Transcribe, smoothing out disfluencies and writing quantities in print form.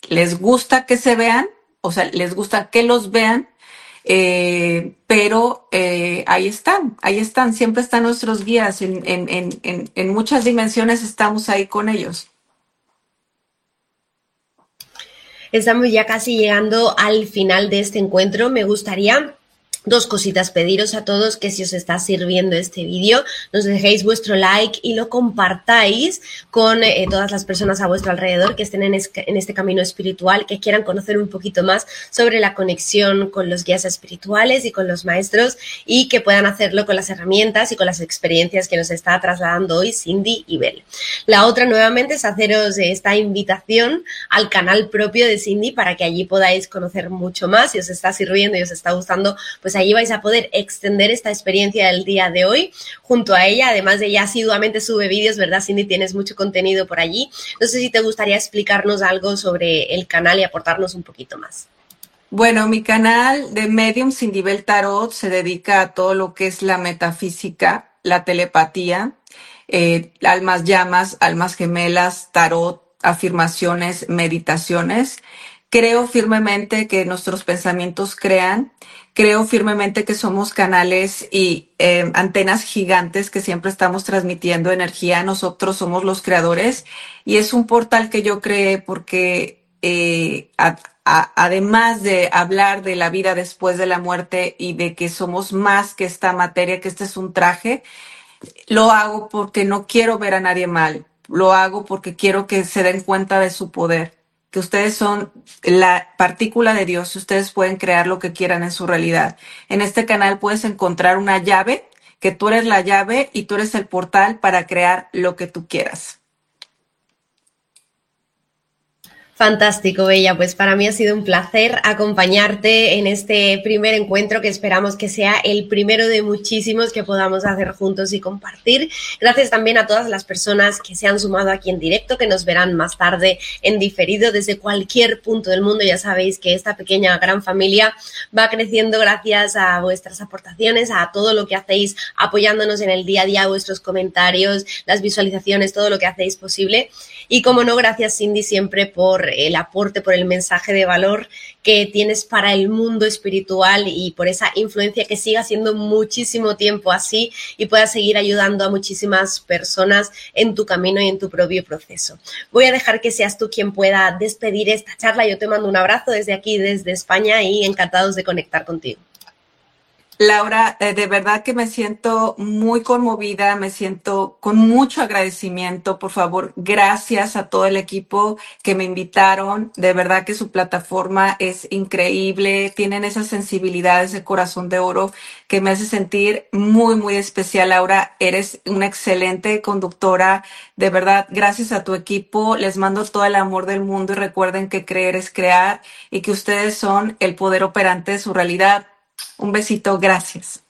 les gusta que se vean, o sea, les gusta que los vean, pero ahí están, siempre están nuestros guías, en muchas dimensiones estamos ahí con ellos. Estamos ya casi llegando al final de este encuentro. Me gustaría dos cositas, pediros a todos que si os está sirviendo este vídeo, nos dejéis vuestro like y lo compartáis con todas las personas a vuestro alrededor que estén en este camino espiritual, que quieran conocer un poquito más sobre la conexión con los guías espirituales y con los maestros, y que puedan hacerlo con las herramientas y con las experiencias que nos está trasladando hoy Cindy y Bel. La otra, nuevamente, es haceros esta invitación al canal propio de Cindy para que allí podáis conocer mucho más. Si os está sirviendo y os está gustando, pues allí vais a poder extender esta experiencia del día de hoy junto a ella. Además de ella asiduamente sube vídeos, ¿verdad, Cindy? Tienes mucho contenido por allí. No sé si te gustaría explicarnos algo sobre el canal y aportarnos un poquito más. Bueno, mi canal de Medium Cindy Bel Tarot se dedica a todo lo que es la metafísica, la telepatía, almas llamas, almas gemelas, tarot, afirmaciones, meditaciones. Creo firmemente que nuestros pensamientos crean. Creo firmemente que somos canales y antenas gigantes que siempre estamos transmitiendo energía. Nosotros somos los creadores y es un portal que yo creé porque además de hablar de la vida después de la muerte y de que somos más que esta materia, que este es un traje, lo hago porque no quiero ver a nadie mal. Lo hago porque quiero que se den cuenta de su poder, que ustedes son la partícula de Dios y ustedes pueden crear lo que quieran en su realidad. En este canal puedes encontrar una llave, que tú eres la llave y tú eres el portal para crear lo que tú quieras. Fantástico, Bella. Pues para mí ha sido un placer acompañarte en este primer encuentro, que esperamos que sea el primero de muchísimos que podamos hacer juntos y compartir. Gracias también a todas las personas que se han sumado aquí en directo, que nos verán más tarde en diferido desde cualquier punto del mundo. Ya sabéis que esta pequeña gran familia va creciendo gracias a vuestras aportaciones, a todo lo que hacéis apoyándonos en el día a día, vuestros comentarios, las visualizaciones, todo lo que hacéis posible. Y como no, gracias, Cindy, siempre por el aporte, por el mensaje de valor que tienes para el mundo espiritual y por esa influencia, que siga siendo muchísimo tiempo así y pueda seguir ayudando a muchísimas personas en tu camino y en tu propio proceso. Voy a dejar que seas tú quien pueda despedir esta charla. Yo te mando un abrazo desde aquí, desde España, y encantados de conectar contigo. Laura, de verdad que me siento muy conmovida, me siento con mucho agradecimiento. Por favor, gracias a todo el equipo que me invitaron. De verdad que su plataforma es increíble. Tienen esa sensibilidad, ese corazón de oro que me hace sentir muy, muy especial. Laura, eres una excelente conductora. De verdad, gracias a tu equipo. Les mando todo el amor del mundo y recuerden que creer es crear y que ustedes son el poder operante de su realidad. Un besito, gracias.